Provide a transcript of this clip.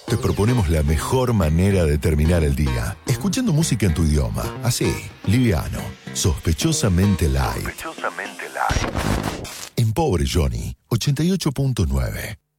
te proponemos la mejor manera de terminar el día, escuchando música en tu idioma, así, liviano, sospechosamente light. En Pobre Johnny, 88.9.